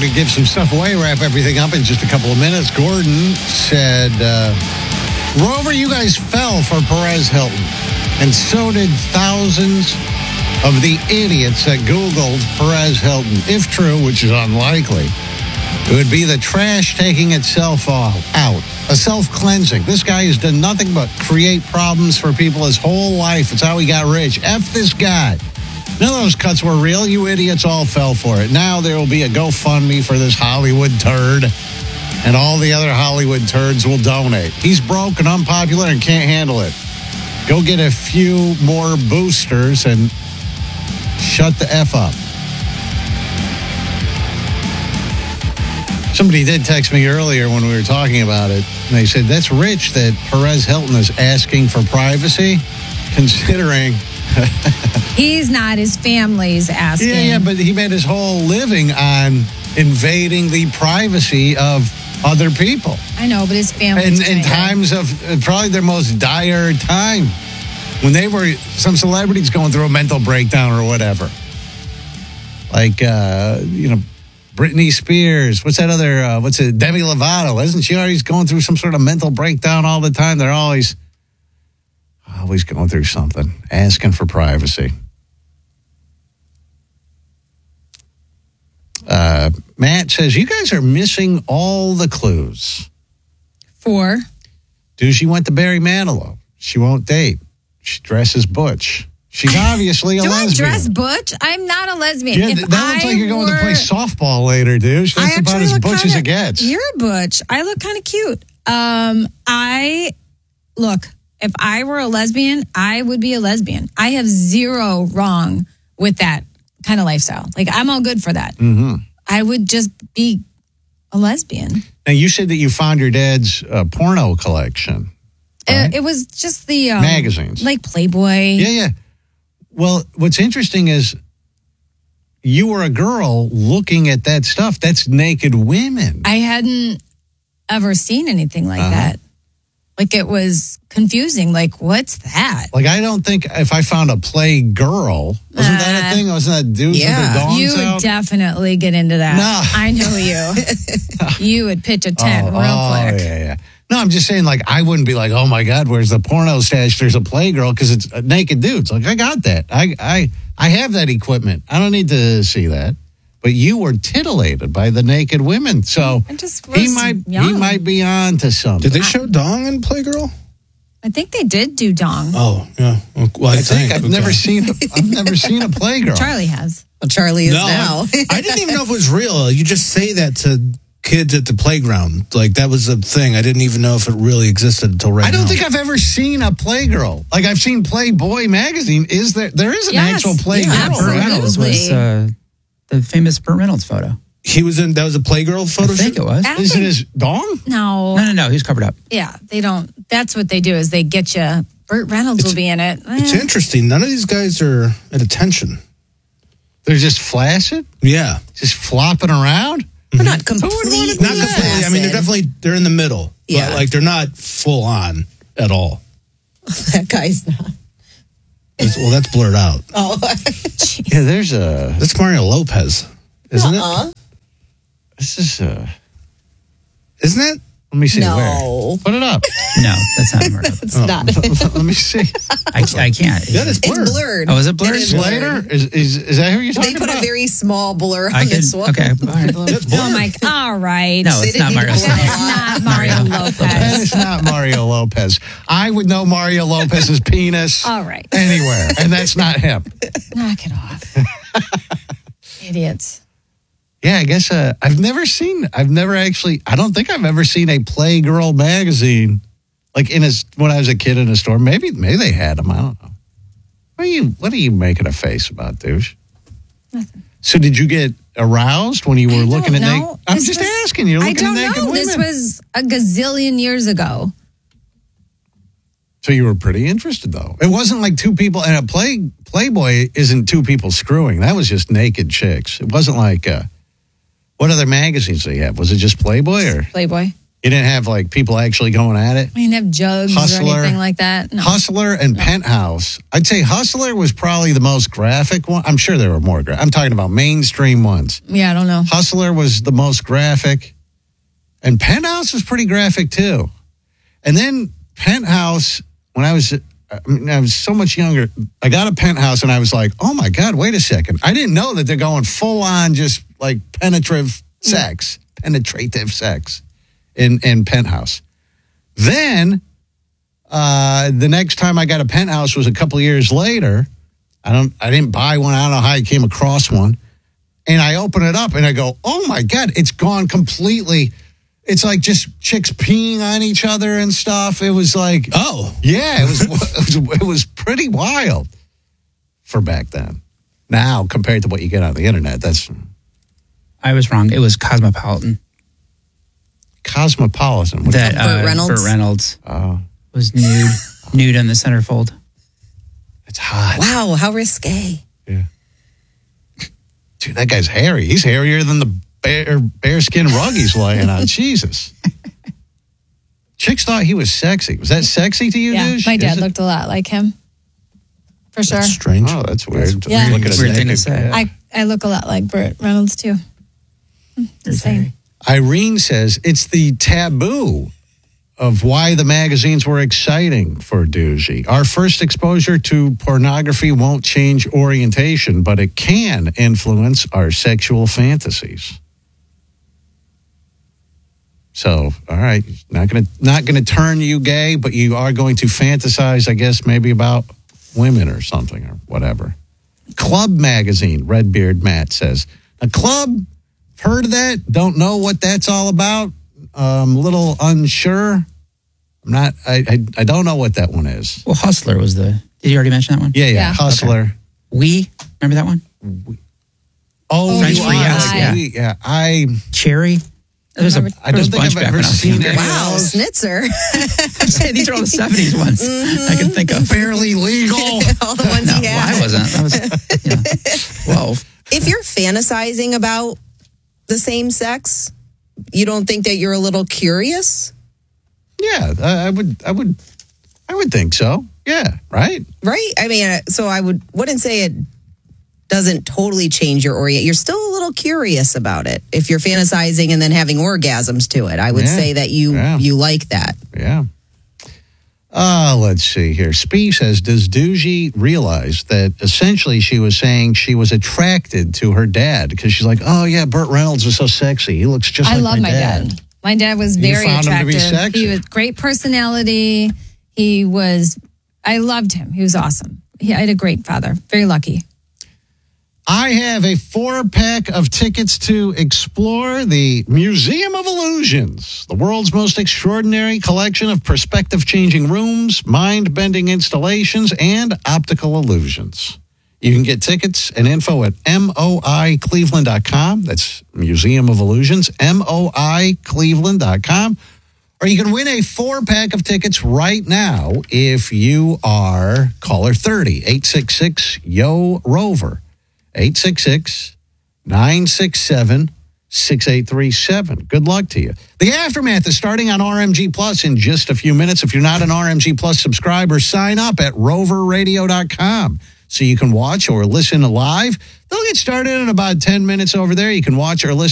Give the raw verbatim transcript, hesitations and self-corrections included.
to give some stuff away, wrap everything up in just a couple of minutes. Gordon said, uh, Rover, you guys fell for Perez Hilton. And so did thousands of the idiots that Googled Perez Hilton. If true, which is unlikely, it would be the trash taking itself out. A self-cleansing. This guy has done nothing but create problems for people his whole life. It's how he got rich. F this guy. None of those cuts were real. You idiots all fell for it. Now there will be a GoFundMe for this Hollywood turd, and all the other Hollywood turds will donate. He's broke and unpopular and can't handle it. Go get a few more boosters and shut the F up. Somebody did text me earlier when we were talking about it, and they said, that's rich that Perez Hilton is asking for privacy, considering... He's not, his family's asking. Yeah, yeah, but he made his whole living on invading the privacy of other people. I know, but his family. In, in times of uh, probably their most dire time, when they were, some celebrities going through a mental breakdown or whatever. Like, uh, you know, Britney Spears. What's that other, uh, what's it, Demi Lovato. Isn't she always going through some sort of mental breakdown all the time? They're always... Always going through something, asking for privacy. Uh, Matt says, you guys are missing all the clues. For? Do she went to Barry Manilow? She won't date. She dresses butch. She's obviously a Do lesbian. Do I dress butch? I'm not a lesbian. Yeah, if that looks I like you're going were, to play softball later, dude. That's I about as look butch kinda, as it gets. You're a butch. I look kind of cute. Um, I, look... If I were a lesbian, I would be a lesbian. I have zero wrong with that kind of lifestyle. Like, I'm all good for that. Mm-hmm. I would just be a lesbian. Now, you said that you found your dad's uh, porno collection. Right? It, it was just the... Um, magazines. Like Playboy. Yeah, yeah. Well, what's interesting is you were a girl looking at that stuff. That's naked women. I hadn't ever seen anything like uh-huh. that. Like, it was confusing. Like, what's that? Like, I don't think if I found a play girl, wasn't uh, that a thing? Wasn't that dudes yeah. with their dongs You would out? definitely get into that. No. I know you. You would pitch a tent oh, real oh, quick. yeah, yeah. No, I'm just saying, like, I wouldn't be like, oh, my God, where's the porno stash? There's a Playgirl, because it's naked dudes. Like, I got that. I, I, I have that equipment. I don't need to see that. But you were titillated by the naked women, so he might young. he might be on to something. Did they show dong in Playgirl? I think they did do dong. Oh yeah, well, I, I think, think I've okay. never seen a, I've never seen a Playgirl. Charlie has. Well, Charlie is no, now. I, I didn't even know if it was real. You just say that to kids at the playground, like that was a thing. I didn't even know if it really existed until right now. I don't now. think I've ever seen a Playgirl. Like I've seen Playboy magazine. Is there? There is an yes, actual Playgirl. Yeah, Burt Reynolds was uh, the famous Burt Reynolds photo. He was in. That was a Playgirl photo. I think shoot? it was. Is it his dong? No. No, no, no. He's covered up. Yeah, they don't. That's what they do. Is they get you. Burt Reynolds It's, will be in it. It's eh. interesting. None of these guys are at attention. They're just flaccid, Yeah, just flopping around. We're not completely. not completely. I mean, they're definitely they're in the middle. Yeah, but like they're not full on at all. That guy's not. It's, well, that's blurred out. Oh, Yeah, there's a. That's Mario Lopez, isn't uh-uh. it? This is a. Isn't it? Let me see. No. Where? Put it up. No, that's not Mark. It's Oh, not. Let me see. I, I can't. Yeah, it's blurred. It's blurred. Oh, is it blurred? It is Later? blurred. Is, is is that who you're talking They put about? a very small blur on I can, this one. okay. All right. That's blurred. Oh my! All right. No, They it's not didn't Mario. need to blur That's it. not Mario That Lopez. is not Mario Lopez. I would know Mario Lopez's penis All right. anywhere, and that's not him. Knock it off. Idiots. Yeah, I guess uh, I've never seen. I've never actually. I don't think I've ever seen a Playgirl magazine, like in a when I was a kid in a store. Maybe maybe they had them. I don't know. What are you What are you making a face about, douche? Nothing. So did you get aroused when you were I looking at don't naked? know. I'm This just was- asking. You're I looking don't at naked know. women. This was a gazillion years ago. So you were pretty interested, though. It wasn't like two people, and a play Playboy isn't two people screwing. That was just naked chicks. It wasn't like, uh, what other magazines do you have? Was it just Playboy or? Playboy. You didn't have like people actually going at it? We didn't have jugs Hustler. or anything like that. No. Hustler and Penthouse. I'd say Hustler was probably the most graphic one. I'm sure there were more. Gra- I'm talking about mainstream ones. Yeah, I don't know. Hustler was the most graphic. And Penthouse was pretty graphic too. And then Penthouse, when I was, I mean, I was so much younger, I got a Penthouse and I was like, oh my God, wait a second. I didn't know that they're going full on just like penetrative sex, penetrative sex in, in Penthouse. Then uh, the next time I got a Penthouse was a couple of years later. I don't, I didn't buy one. I don't know how I came across one. And I open it up and I go, oh my God, it's gone completely. It's like just chicks peeing on each other and stuff. It was like, Oh. yeah, it was, it was, it was pretty wild for back then. Now, compared to what you get on the internet, that's I was wrong. It was Cosmopolitan. cosmopolitan. What- That Burt uh, Reynolds? Burt Reynolds Oh, was nude, nude on the centerfold. it's hot. Wow, how risque. Yeah. Dude, that guy's hairy. He's hairier than the bear bearskin rug he's laying on. Jesus. Chicks thought he was sexy. Was that sexy to you, Yeah, dude? my dad Is it- looked a lot like him. For sure. That's strange. Oh, that's weird. Yeah. Look at a Weird thing to naked- say. yeah. I, I look a lot like Burt Reynolds, too. Hmm, The There's same. Harry. Irene says it's the taboo of why the magazines were exciting for Doogie. Our first exposure to pornography won't change orientation, but it can influence our sexual fantasies. So, all right, not gonna not gonna turn you gay, but you are going to fantasize, I guess, maybe about women or something or whatever. Club magazine, Redbeard Matt says. A club, heard of that? Don't know what that's all about. Um, a little unsure. I'm not. I, I I don't know what that one is. Well, Hustler was the. Did you already mention that one? Yeah, yeah. Yeah. Hustler. We remember that one? Oh, French you fries, are, yeah. we- yeah. I Cherry. There's a, I there don't was a think bunch I've back ever when I was seen younger. any- Wow, those? Snitzer. I'm saying these are all the seventies ones I can think of. barely legal. All the ones No, he well, had. I wasn't. I was you know, twelve. If you're fantasizing about the same sex, you don't think that you're a little curious? Yeah, I, I would. I would. I would think so. Yeah, right. Right? I mean, uh, so I would wouldn't say it doesn't totally change your orient. You're still a little curious about it. If you're fantasizing and then having orgasms to it, I would Yeah. say that you Yeah. you like that. Yeah. Uh, let's see here. Spee says, does Doogie realize that essentially she was saying she was attracted to her dad because she's like, oh, yeah, Burt Reynolds is so sexy. He looks just I like love my my dad. dad. My dad was You very found him to be attractive. sexy. He was great personality. He was, I loved him. He was awesome. He, I had a great father. Very lucky. I have a four-pack of tickets to explore the Museum of Illusions, the world's most extraordinary collection of perspective-changing rooms, mind-bending installations, and optical illusions. You can get tickets and info at M O I Cleveland dot com. That's Museum of Illusions, M O I Cleveland dot com. Or you can win a four-pack of tickets right now if you are caller thirty, eight six six, Y O, ROVER. eight six six, nine six seven, six eight three seven. Good luck to you. The Aftermath is starting on R M G Plus in just a few minutes. If you're not an R M G Plus subscriber, sign up at rover radio dot com so you can watch or listen live. They'll get started in about ten minutes over there. You can watch or listen